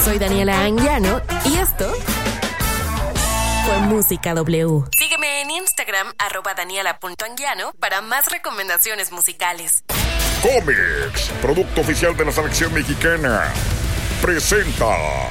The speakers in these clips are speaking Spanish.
Soy Daniela Anguiano y esto fue Música W. Sígueme en Instagram, @daniela.anguiano, para más recomendaciones musicales. Comex, producto oficial de la selección mexicana, presenta.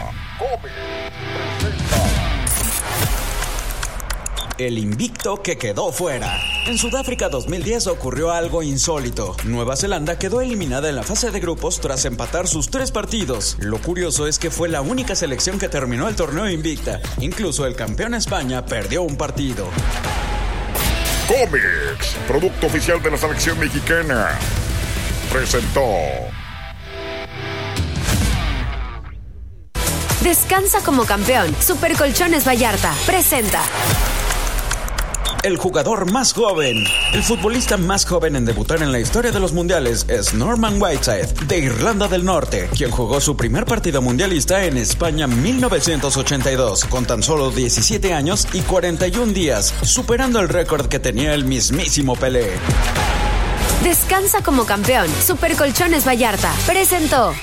El invicto que quedó fuera. En Sudáfrica 2010 ocurrió algo insólito. Nueva Zelanda quedó eliminada en la fase de grupos tras empatar sus 3 partidos. Lo curioso es que fue la única selección que terminó el torneo invicta. Incluso el campeón España perdió un partido. Comex, producto oficial de la selección mexicana, presentó. Descansa como campeón. Supercolchones Vallarta presenta. El jugador más joven. El futbolista más joven en debutar en la historia de los mundiales es Norman Whiteside, de Irlanda del Norte, quien jugó su primer partido mundialista en España 1982, con tan solo 17 años y 41 días, superando el récord que tenía el mismísimo Pelé. Descansa como campeón. Supercolchones Vallarta presentó.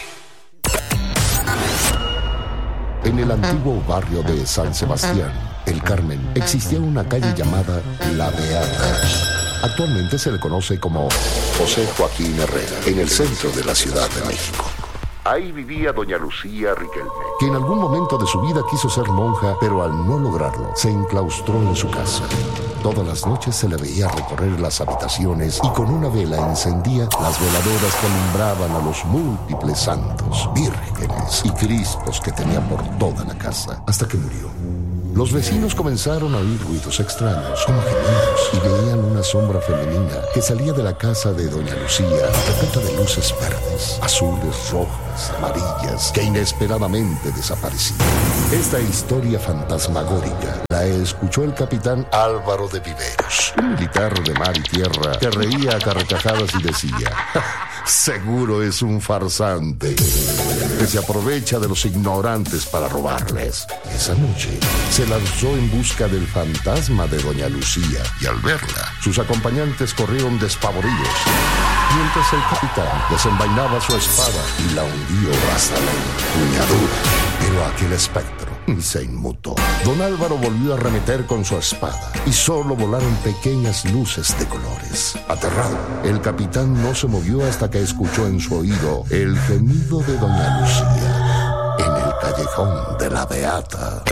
En el antiguo barrio de San Sebastián, El Carmen, existía una calle llamada La Beata. Actualmente se le conoce como José Joaquín Herrera, en el centro de la Ciudad de México. Ahí vivía doña Lucía Riquelme, que en algún momento de su vida quiso ser monja, pero al no lograrlo, se enclaustró en su casa. Todas las noches se le veía recorrer las habitaciones y con una vela encendía las veladoras que alumbraban a los múltiples santos, vírgenes y cristos que tenía por toda la casa, hasta que murió. Los vecinos comenzaron a oír ruidos extraños, como gemidos, y veían una sombra femenina que salía de la casa de doña Lucía, repleta de luces verdes, azules, rojas, amarillas, que inesperadamente desaparecían. Esta historia fantasmagórica la escuchó el capitán Álvaro de Viveros, un militar de mar y tierra que reía a carcajadas y decía: seguro es un farsante que se aprovecha de los ignorantes para robarles. Esa noche se lanzó en busca del fantasma de doña Lucía y al verla, sus acompañantes corrieron despavoridos, mientras el capitán desenvainaba su espada y la hundió hasta la empuñadura. Pero aquel espectro se inmutó. Don Álvaro volvió a arremeter con su espada y solo volaron pequeñas luces de colores. Aterrado, el capitán no se movió hasta que escuchó en su oído el gemido de doña Lucía en el callejón de La Beata.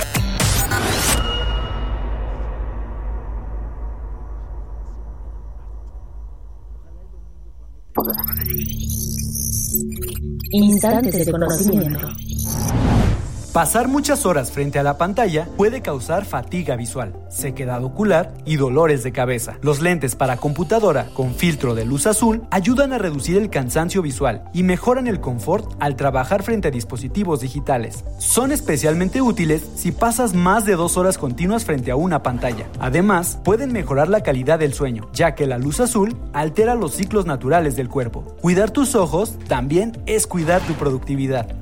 Instantes de conocimiento. Pasar muchas horas frente a la pantalla puede causar fatiga visual, sequedad ocular y dolores de cabeza. Los lentes para computadora con filtro de luz azul ayudan a reducir el cansancio visual y mejoran el confort al trabajar frente a dispositivos digitales. Son especialmente útiles si pasas más de 2 horas continuas frente a una pantalla. Además, pueden mejorar la calidad del sueño, ya que la luz azul altera los ciclos naturales del cuerpo. Cuidar tus ojos también es cuidar tu productividad.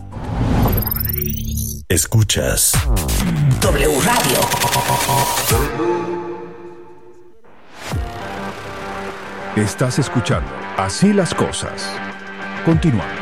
Escuchas W Radio. Estás escuchando Así las Cosas. Continuamos.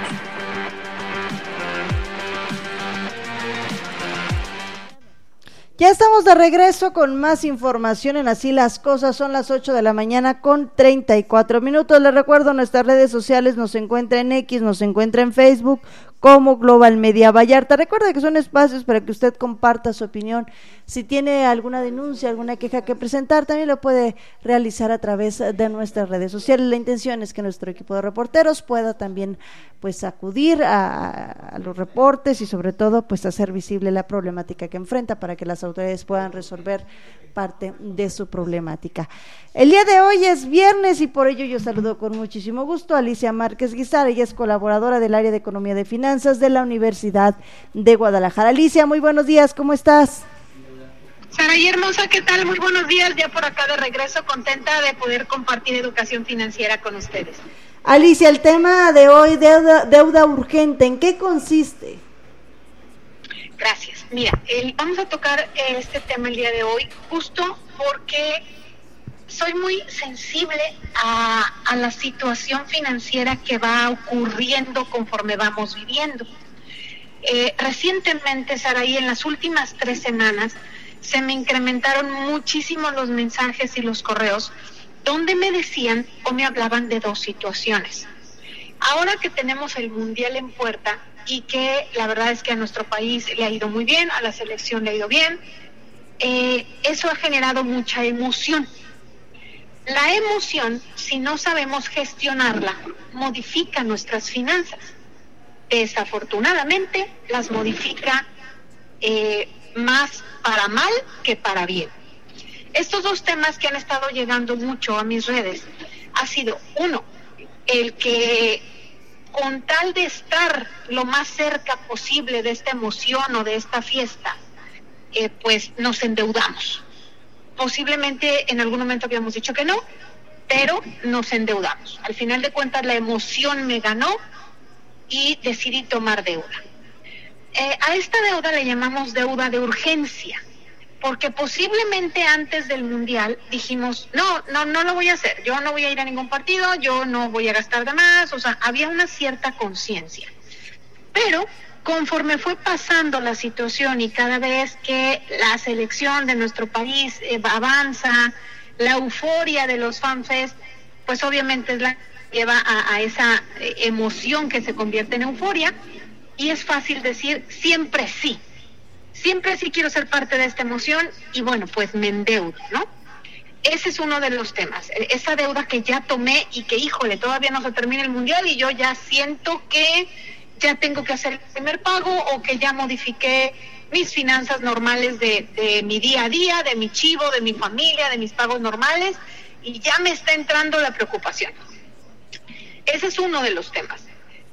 Ya estamos de regreso con más información en Así las Cosas. Son las 8 de la mañana con 34 minutos. Les recuerdo, nuestras redes sociales nos encuentra en X, nos encuentra en Facebook como Global Media Vallarta. Recuerde que son espacios para que usted comparta su opinión. Si tiene alguna denuncia, alguna queja que presentar, también lo puede realizar a través de nuestras redes sociales. La intención es que nuestro equipo de reporteros pueda también pues acudir a los reportes y sobre todo pues hacer visible la problemática que enfrenta para que las autoridades puedan resolver parte de su problemática. El día de hoy es viernes y por ello yo saludo con muchísimo gusto a Alicia Márquez Guizar. Ella es colaboradora del área de Economía de Finanzas de la Universidad de Guadalajara. Alicia, muy buenos días, ¿cómo estás? Saraí hermosa, ¿qué tal? Muy buenos días, ya por acá de regreso, contenta de poder compartir educación financiera con ustedes. Alicia, el tema de hoy, deuda urgente, ¿en qué consiste? Gracias. Mira, vamos a tocar este tema el día de hoy justo porque soy muy sensible a la situación financiera que va ocurriendo conforme vamos viviendo. Recientemente, Saraí, en las últimas 3 semanas, se me incrementaron muchísimo los mensajes y los correos donde me decían o me hablaban de 2 situaciones. Ahora que tenemos el Mundial en puerta y que la verdad es que a nuestro país le ha ido muy bien, a la selección le ha ido bien, eso ha generado mucha emoción. La emoción, si no sabemos gestionarla, modifica nuestras finanzas. Desafortunadamente, las modifica más para mal que para bien. Estos 2 temas que han estado llegando mucho a mis redes ha sido, uno, el que con tal de estar lo más cerca posible de esta emoción o de esta fiesta, pues nos endeudamos. Posiblemente en algún momento habíamos dicho que no, pero nos endeudamos. Al final de cuentas la emoción me ganó y decidí tomar deuda. A esta deuda le llamamos deuda de urgencia, porque posiblemente antes del Mundial dijimos, no lo voy a hacer, yo no voy a ir a ningún partido, yo no voy a gastar de más, o sea, había una cierta conciencia. Pero conforme fue pasando la situación y cada vez que la selección de nuestro país avanza, la euforia de los FanFest, pues obviamente es la que lleva a esa emoción que se convierte en euforia, y es fácil decir siempre sí quiero ser parte de esta emoción, y bueno, pues me endeudo, ¿no? Ese es uno de los temas, esa deuda que ya tomé y que, híjole, todavía no se termina el Mundial y yo ya siento que ya tengo que hacer el primer pago, o que ya modifiqué mis finanzas normales de mi día a día, de mi chivo, de mi familia, de mis pagos normales, y ya me está entrando la preocupación. Ese es uno de los temas.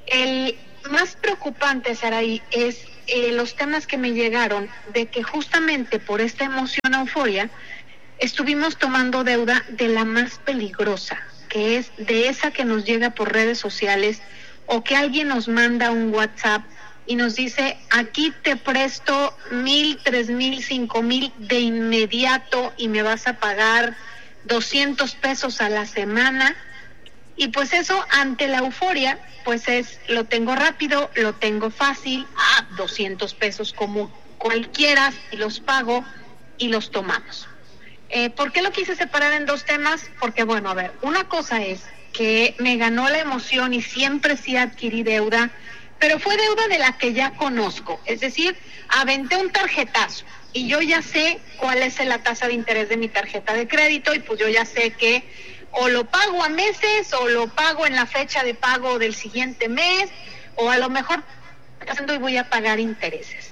El más preocupante, Saraí, es los temas que me llegaron de que justamente por esta emoción, euforia, estuvimos tomando deuda de la más peligrosa, que es de esa que nos llega por redes sociales, o que alguien nos manda un WhatsApp y nos dice, aquí te presto 1,000, 3,000, 5,000 de inmediato y me vas a pagar 200 pesos a la semana. Y pues eso, ante la euforia, pues es, lo tengo rápido, lo tengo fácil, 200 pesos como cualquiera, y los pago y los tomamos. ¿Por qué lo quise separar en 2 temas? Porque bueno, a ver, una cosa es que me ganó la emoción y siempre sí adquirí deuda, pero fue deuda de la que ya conozco, es decir, aventé un tarjetazo y yo ya sé cuál es la tasa de interés de mi tarjeta de crédito, y pues yo ya sé que o lo pago a meses o lo pago en la fecha de pago del siguiente mes, o a lo mejor y voy a pagar intereses.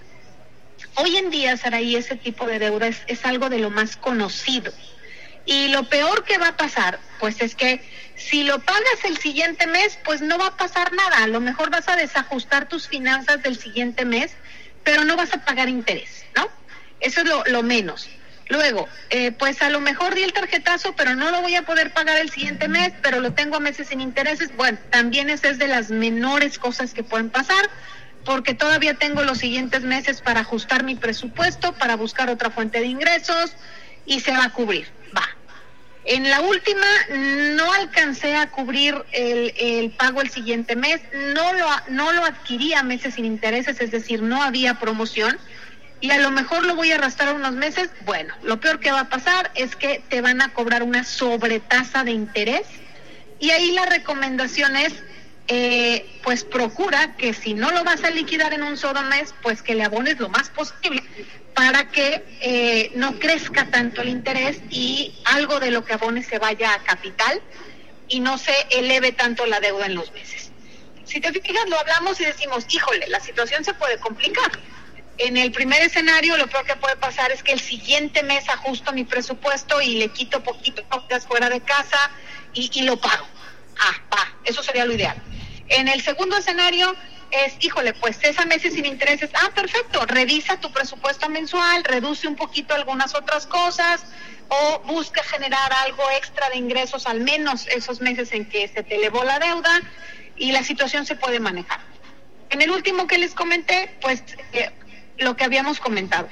Hoy en día, Saraí, ese tipo de deuda es algo de lo más conocido. Y lo peor que va a pasar, pues es que si lo pagas el siguiente mes, pues no va a pasar nada. A lo mejor vas a desajustar tus finanzas del siguiente mes, pero no vas a pagar interés, ¿no? Eso es lo menos. Luego, pues a lo mejor di el tarjetazo, pero no lo voy a poder pagar el siguiente mes, pero lo tengo a meses sin intereses. Bueno, también esa es de las menores cosas que pueden pasar, porque todavía tengo los siguientes meses para ajustar mi presupuesto, para buscar otra fuente de ingresos, y se va a cubrir, va. En la última no alcancé a cubrir el pago el siguiente mes, no lo adquirí a meses sin intereses, es decir, no había promoción, y a lo mejor lo voy a arrastrar unos meses. Bueno, lo peor que va a pasar es que te van a cobrar una sobretasa de interés, y ahí la recomendación es, pues procura que si no lo vas a liquidar en un solo mes, pues que le abones lo más posible para que no crezca tanto el interés y algo de lo que abones se vaya a capital y no se eleve tanto la deuda en los meses. Si te fijas, lo hablamos y decimos, híjole, la situación se puede complicar. En el primer escenario, lo peor que puede pasar es que el siguiente mes ajusto mi presupuesto y le quito poquito fuera de casa y lo pago. Eso sería lo ideal. En el segundo escenario es, híjole, pues es a meses sin intereses. Perfecto, revisa tu presupuesto mensual, reduce un poquito algunas otras cosas, o busca generar algo extra de ingresos al menos esos meses en que se te elevó la deuda, y la situación se puede manejar. En el último que les comenté, pues lo que habíamos comentado,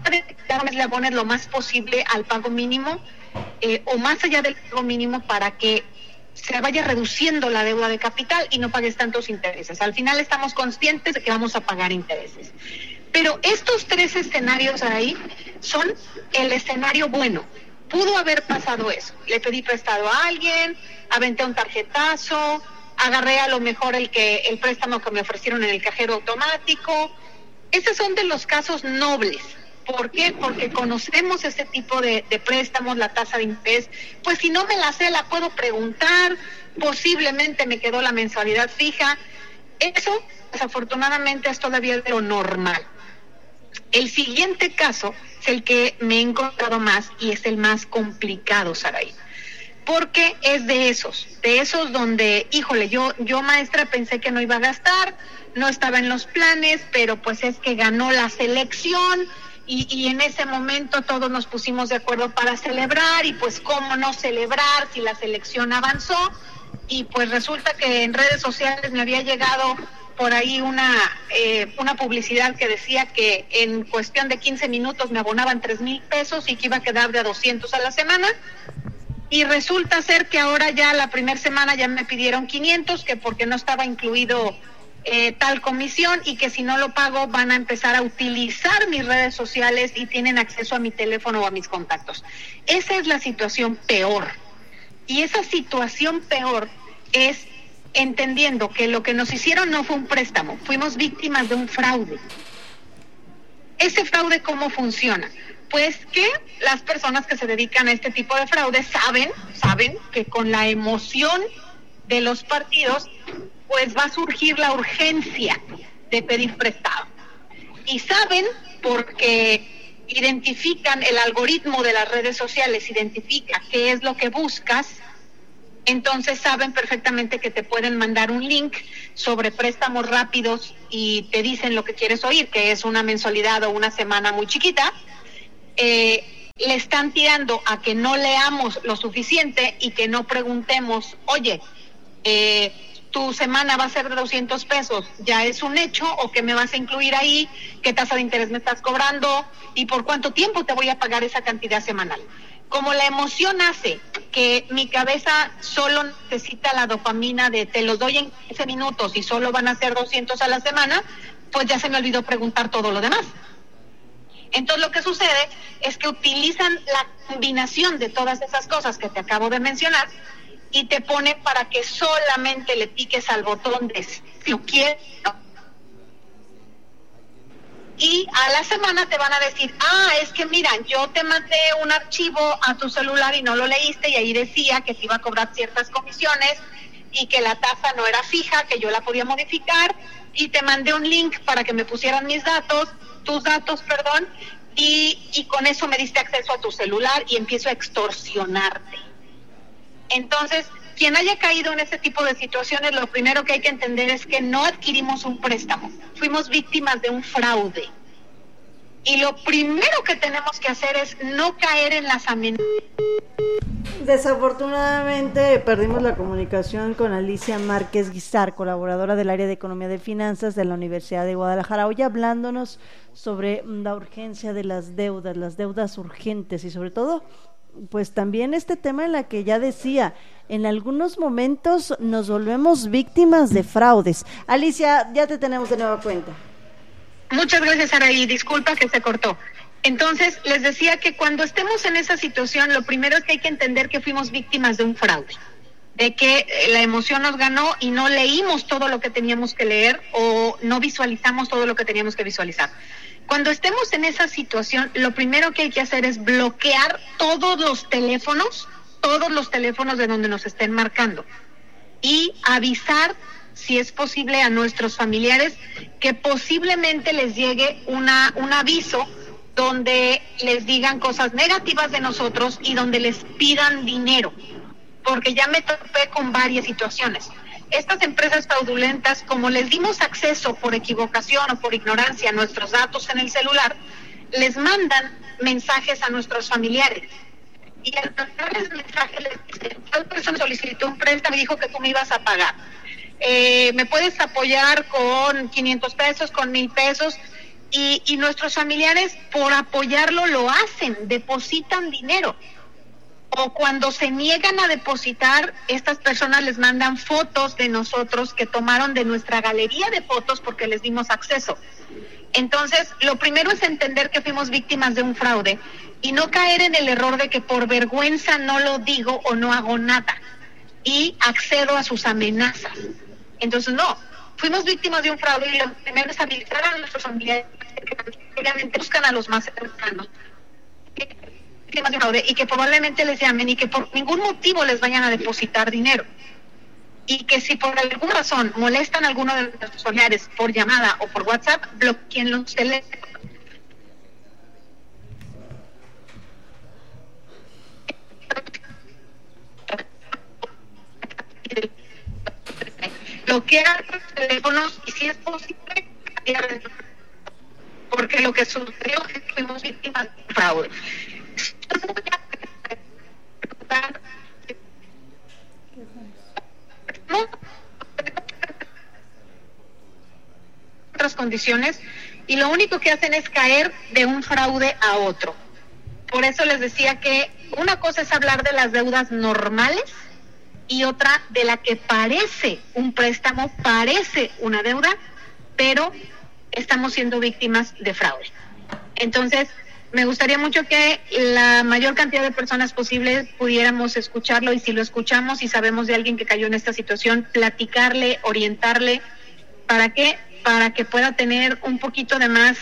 no le abones lo más posible al pago mínimo, o más allá del pago mínimo, para que se vaya reduciendo la deuda de capital y no pagues tantos intereses. Al final estamos conscientes de que vamos a pagar intereses. Pero estos 3 escenarios ahí son el escenario bueno. Pudo haber pasado eso. Le pedí prestado a alguien, aventé un tarjetazo, agarré a lo mejor el préstamo que me ofrecieron en el cajero automático. Esos son de los casos nobles. ¿Por qué? Porque conocemos ese tipo de préstamos, la tasa de interés. Pues si no me la sé, la puedo preguntar. Posiblemente me quedó la mensualidad fija. Eso, desafortunadamente, es todavía de lo normal. El siguiente caso es el que me he encontrado más y es el más complicado, Saraí. Porque es de esos donde, híjole, yo maestra pensé que no iba a gastar, no estaba en los planes, pero pues es que ganó la selección. Y en ese momento todos nos pusimos de acuerdo para celebrar, y pues cómo no celebrar si la selección avanzó, y pues resulta que en redes sociales me había llegado por ahí una publicidad que decía que en cuestión de 15 minutos me abonaban 3,000 pesos y que iba a quedar de 200 a la semana, y resulta ser que ahora ya la primera semana ya me pidieron 500, que porque no estaba incluido tal comisión, y que si no lo pago van a empezar a utilizar mis redes sociales y tienen acceso a mi teléfono o a mis contactos. Esa es la situación peor. Y esa situación peor es entendiendo que lo que nos hicieron no fue un préstamo, fuimos víctimas de un fraude. ¿Ese fraude cómo funciona? Pues que las personas que se dedican a este tipo de fraude saben que con la emoción de los partidos pues va a surgir la urgencia de pedir prestado. Y saben, porque identifican, el algoritmo de las redes sociales identifica qué es lo que buscas, entonces saben perfectamente que te pueden mandar un link sobre préstamos rápidos y te dicen lo que quieres oír, que es una mensualidad o una semana muy chiquita. Le están tirando a que no leamos lo suficiente y que no preguntemos, oye, tu semana va a ser de 200 pesos, ¿ya es un hecho o qué me vas a incluir ahí? ¿Qué tasa de interés me estás cobrando? ¿Y por cuánto tiempo te voy a pagar esa cantidad semanal? Como la emoción hace que mi cabeza solo necesita la dopamina de te los doy en 15 minutos y solo van a ser 200 a la semana, pues ya se me olvidó preguntar todo lo demás. Entonces lo que sucede es que utilizan la combinación de todas esas cosas que te acabo de mencionar y te ponen para que solamente le piques al botón de si lo quieres, ¿no? Y a la semana te van a decir, es que mira, yo te mandé un archivo a tu celular y no lo leíste, y ahí decía que te iba a cobrar ciertas comisiones y que la tasa no era fija, que yo la podía modificar, y te mandé un link para que me pusieran tus datos, y con eso me diste acceso a tu celular y empiezo a extorsionarte. Entonces, quien haya caído en ese tipo de situaciones, lo primero que hay que entender es que no adquirimos un préstamo, fuimos víctimas de un fraude. Y lo primero que tenemos que hacer es no caer en las amenazas. Desafortunadamente perdimos la comunicación con Alicia Márquez Guizar, colaboradora del área de Economía de Finanzas de la Universidad de Guadalajara, hoy hablándonos sobre la urgencia de las deudas urgentes, y sobre todo pues también este tema en la que ya decía, en algunos momentos nos volvemos víctimas de fraudes. Alicia, ya te tenemos de nueva cuenta. Muchas gracias, Araí, disculpa que se cortó. Entonces, les decía que cuando estemos en esa situación, lo primero es que hay que entender que fuimos víctimas de un fraude, de que la emoción nos ganó y no leímos todo lo que teníamos que leer o no visualizamos todo lo que teníamos que visualizar. Cuando estemos en esa situación, lo primero que hay que hacer es bloquear todos los teléfonos de donde nos estén marcando, y avisar, si es posible, a nuestros familiares que posiblemente les llegue un aviso donde les digan cosas negativas de nosotros y donde les pidan dinero, porque ya me topé con varias situaciones. Estas empresas fraudulentas, como les dimos acceso por equivocación o por ignorancia a nuestros datos en el celular, les mandan mensajes a nuestros familiares. Y al mandarles mensajes les dicen, tal persona solicitó un préstamo y dijo que tú me ibas a pagar. ¿Me puedes apoyar con 500 pesos, con 1,000 pesos? Y nuestros familiares, por apoyarlo, lo hacen, depositan dinero. O cuando se niegan a depositar, estas personas les mandan fotos de nosotros que tomaron de nuestra galería de fotos porque les dimos acceso. Entonces, lo primero es entender que fuimos víctimas de un fraude y no caer en el error de que por vergüenza no lo digo o no hago nada y accedo a sus amenazas. Entonces, no, fuimos víctimas de un fraude y lo primero es habilitar a nuestros familiares que obviamente buscan a los más cercanos y que probablemente les llamen y que por ningún motivo les vayan a depositar dinero. Y que si por alguna razón molestan a alguno de nuestros familiares por llamada o por WhatsApp, bloqueen los teléfonos. Bloquear los teléfonos y si es posible, porque lo que sucedió es que fuimos víctimas de un fraude. Otras condiciones y lo único que hacen es caer de un fraude a otro. Por eso les decía que una cosa es hablar de las deudas normales y otra de la que parece un préstamo, parece una deuda, pero estamos siendo víctimas de fraude. Entonces, me gustaría mucho que la mayor cantidad de personas posible pudiéramos escucharlo y si lo escuchamos y sabemos de alguien que cayó en esta situación, platicarle, orientarle, ¿para qué? Para que pueda tener un poquito de más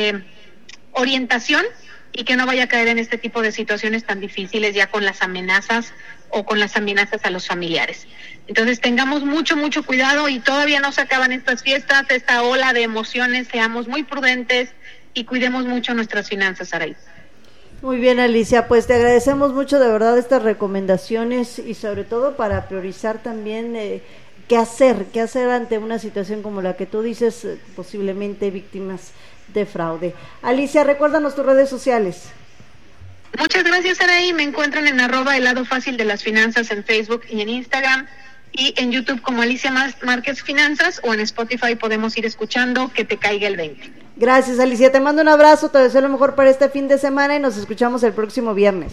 orientación y que no vaya a caer en este tipo de situaciones tan difíciles ya con las amenazas o con las amenazas a los familiares. Entonces tengamos mucho cuidado y todavía no se acaban estas fiestas, esta ola de emociones, seamos muy prudentes y cuidemos mucho nuestras finanzas, Saraí. Muy bien, Alicia, pues te agradecemos mucho de verdad estas recomendaciones y sobre todo para priorizar también qué hacer ante una situación como la que tú dices, posiblemente víctimas de fraude. Alicia, recuérdanos tus redes sociales. Muchas gracias, Saraí. Me encuentran en @el lado fácil de las finanzas en Facebook y en Instagram y en YouTube como Alicia Márquez Finanzas o en Spotify podemos ir escuchando Que te caiga el 20. Gracias, Alicia, te mando un abrazo, te deseo lo mejor para este fin de semana y nos escuchamos el próximo viernes.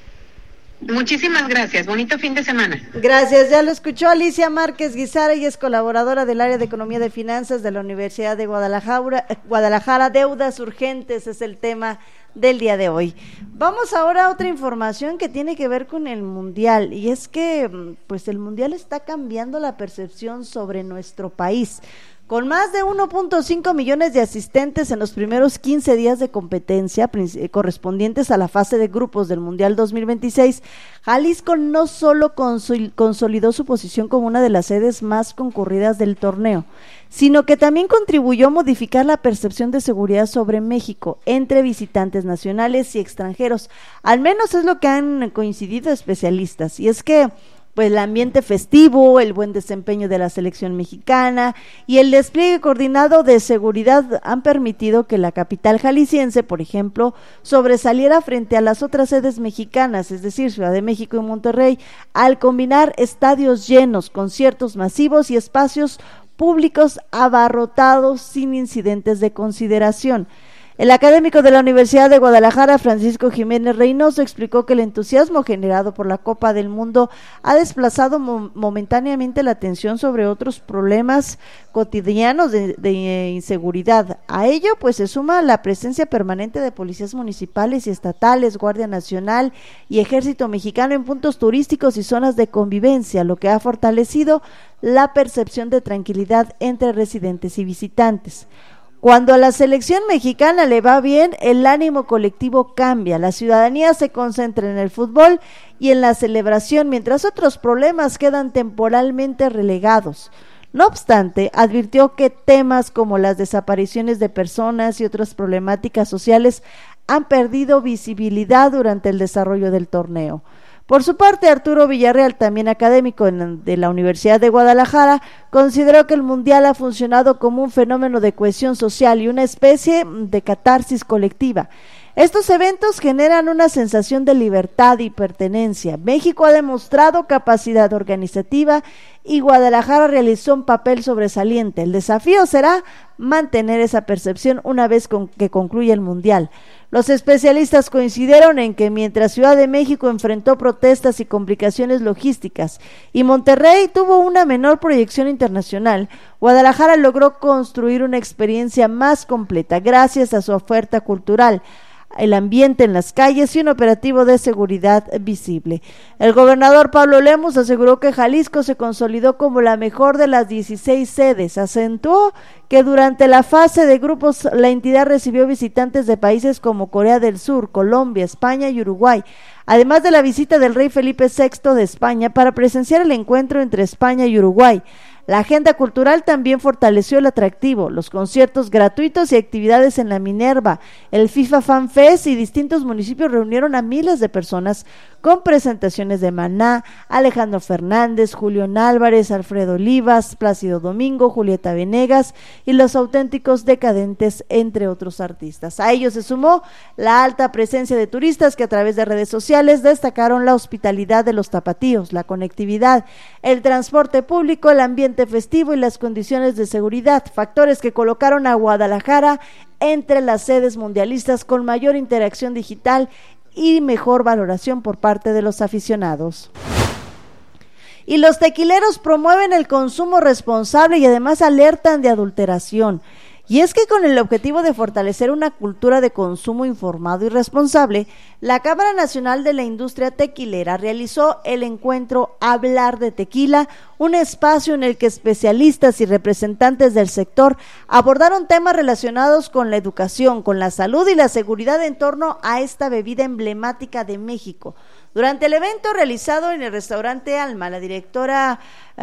Muchísimas gracias, bonito fin de semana. Gracias, ya lo escuchó Alicia Márquez Guisara y es colaboradora del área de Economía de Finanzas de la Universidad de Guadalajara. Deudas urgentes es el tema del día de hoy. Vamos ahora a otra información que tiene que ver con el Mundial y es que pues el Mundial está cambiando la percepción sobre nuestro país. Con más de 1.5 millones de asistentes en los primeros 15 días de competencia correspondientes a la fase de grupos del Mundial 2026, Jalisco no solo consolidó su posición como una de las sedes más concurridas del torneo, sino que también contribuyó a modificar la percepción de seguridad sobre México entre visitantes nacionales y extranjeros. Al menos es lo que han coincidido especialistas, y es que pues el ambiente festivo, el buen desempeño de la selección mexicana y el despliegue coordinado de seguridad han permitido que la capital jalisciense, por ejemplo, sobresaliera frente a las otras sedes mexicanas, es decir, Ciudad de México y Monterrey, al combinar estadios llenos, conciertos masivos y espacios públicos abarrotados sin incidentes de consideración. El académico de la Universidad de Guadalajara, Francisco Jiménez Reynoso, explicó que el entusiasmo generado por la Copa del Mundo ha desplazado momentáneamente la atención sobre otros problemas cotidianos de inseguridad. A ello, pues, se suma la presencia permanente de policías municipales y estatales, Guardia Nacional y Ejército Mexicano en puntos turísticos y zonas de convivencia, lo que ha fortalecido la percepción de tranquilidad entre residentes y visitantes. Cuando a la selección mexicana le va bien, el ánimo colectivo cambia, la ciudadanía se concentra en el fútbol y en la celebración, mientras otros problemas quedan temporalmente relegados. No obstante, advirtió que temas como las desapariciones de personas y otras problemáticas sociales han perdido visibilidad durante el desarrollo del torneo. Por su parte, Arturo Villarreal, también académico de la Universidad de Guadalajara, consideró que el Mundial ha funcionado como un fenómeno de cohesión social y una especie de catarsis colectiva. Estos eventos generan una sensación de libertad y pertenencia. México ha demostrado capacidad organizativa y Guadalajara realizó un papel sobresaliente. El desafío será mantener esa percepción una vez que concluya el Mundial. Los especialistas coincidieron en que mientras Ciudad de México enfrentó protestas y complicaciones logísticas y Monterrey tuvo una menor proyección internacional, Guadalajara logró construir una experiencia más completa gracias a su oferta cultural, el ambiente en las calles y un operativo de seguridad visible. El gobernador Pablo Lemus aseguró que Jalisco se consolidó como la mejor de las 16 sedes. Acentuó que durante la fase de grupos la entidad recibió visitantes de países como Corea del Sur, Colombia, España y Uruguay, además de la visita del rey Felipe VI de España para presenciar el encuentro entre España y Uruguay. La agenda cultural también fortaleció el atractivo, los conciertos gratuitos y actividades en la Minerva, el FIFA Fan Fest y distintos municipios reunieron a miles de personas con presentaciones de Maná, Alejandro Fernández, Julián Álvarez, Alfredo Olivas, Plácido Domingo, Julieta Venegas y Los Auténticos Decadentes, entre otros artistas. A ello se sumó la alta presencia de turistas que a través de redes sociales destacaron la hospitalidad de los tapatíos, la conectividad, el transporte público, el ambiente festivo y las condiciones de seguridad, factores que colocaron a Guadalajara entre las sedes mundialistas con mayor interacción digital y mejor valoración por parte de los aficionados. Y los tequileros promueven el consumo responsable y además alertan de adulteración. Y es que con el objetivo de fortalecer una cultura de consumo informado y responsable, la Cámara Nacional de la Industria Tequilera realizó el encuentro Hablar de Tequila, un espacio en el que especialistas y representantes del sector abordaron temas relacionados con la educación, con la salud y la seguridad en torno a esta bebida emblemática de México. Durante el evento realizado en el restaurante Alma, la directora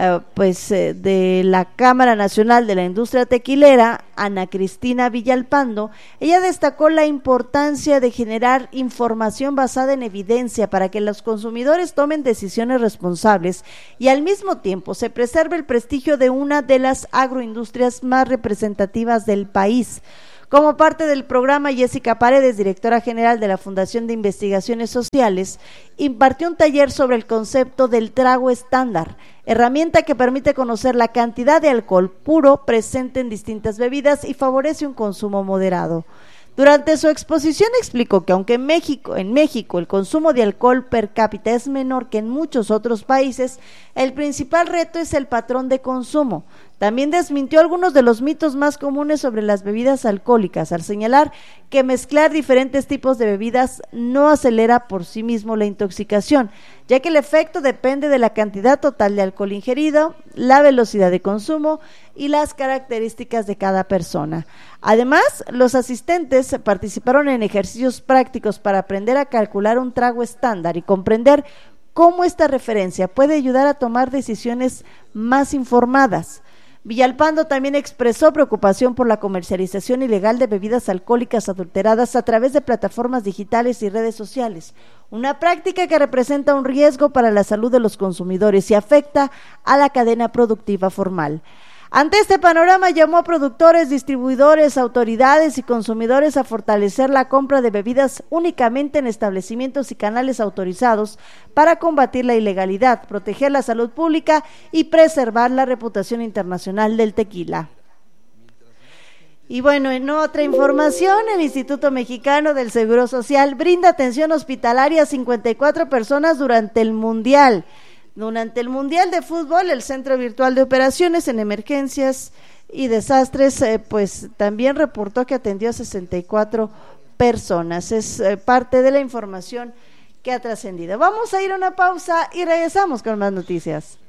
de la Cámara Nacional de la Industria Tequilera, Ana Cristina Villalpando, ella destacó la importancia de generar información basada en evidencia para que los consumidores tomen decisiones responsables y al mismo tiempo se preserve el prestigio de una de las agroindustrias más representativas del país. Como parte del programa, Jessica Paredes, directora general de la Fundación de Investigaciones Sociales, impartió un taller sobre el concepto del trago estándar, herramienta que permite conocer la cantidad de alcohol puro presente en distintas bebidas y favorece un consumo moderado. Durante su exposición explicó que aunque en México el consumo de alcohol per cápita es menor que en muchos otros países, el principal reto es el patrón de consumo. También desmintió algunos de los mitos más comunes sobre las bebidas alcohólicas, al señalar que mezclar diferentes tipos de bebidas no acelera por sí mismo la intoxicación, ya que el efecto depende de la cantidad total de alcohol ingerido, la velocidad de consumo y las características de cada persona. Además, los asistentes participaron en ejercicios prácticos para aprender a calcular un trago estándar y comprender cómo esta referencia puede ayudar a tomar decisiones más informadas. Villalpando también expresó preocupación por la comercialización ilegal de bebidas alcohólicas adulteradas a través de plataformas digitales y redes sociales, una práctica que representa un riesgo para la salud de los consumidores y afecta a la cadena productiva formal. Ante este panorama, llamó a productores, distribuidores, autoridades y consumidores a fortalecer la compra de bebidas únicamente en establecimientos y canales autorizados para combatir la ilegalidad, proteger la salud pública y preservar la reputación internacional del tequila. Y bueno, en otra información, el Instituto Mexicano del Seguro Social brinda atención hospitalaria a 54 personas durante el Mundial. Durante el Mundial de Fútbol, el Centro Virtual de Operaciones en Emergencias y Desastres, pues también reportó que atendió a 64 personas. Es parte de la información que ha trascendido. Vamos a ir a una pausa y regresamos con más noticias.